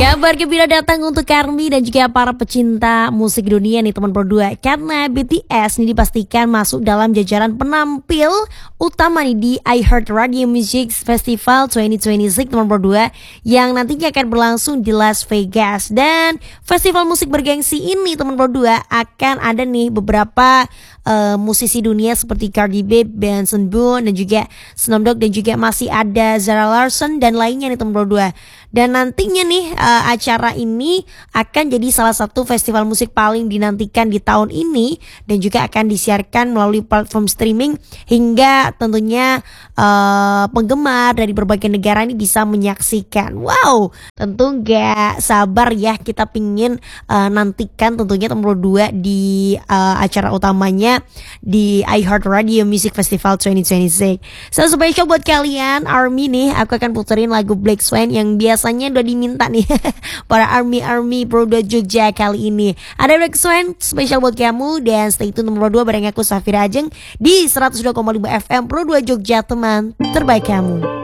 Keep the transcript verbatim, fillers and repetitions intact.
Kabar gembira datang untuk Karmi dan juga para pecinta musik dunia nih teman Pro dua. Karena B T S ini dipastikan masuk dalam jajaran penampil utama nih di iHeartRadio Music Festival dua ribu dua puluh enam teman Pro dua, yang nantinya akan berlangsung di Las Vegas. Dan festival musik bergengsi ini teman Pro dua akan ada nih beberapa uh, musisi dunia seperti Cardi B, Benson Boone dan juga Snoop Dogg, dan juga masih ada Zara Larsson dan lainnya nih teman Pro dua. Dan nantinya nih uh, acara ini akan jadi salah satu festival musik paling dinantikan di tahun ini, dan juga akan disiarkan melalui platform streaming hingga tentunya uh, penggemar dari berbagai negara ini bisa menyaksikan. Wow, tentu gak sabar ya kita pingin uh, nantikan tentunya teman Pro dua di uh, acara utamanya di iHeartRadio Music Festival dua ribu dua puluh enam. So spesial buat kalian ARMY nih, aku akan puterin lagu Black Swan yang biasa Biasanya udah diminta nih para army-army Pro dua Jogja kali ini. Ada Black Swan spesial buat kamu, dan stay tune nomor dua bareng aku Safira Ajeng di seratus dua koma lima F M Pro dua Jogja, teman terbaik kamu.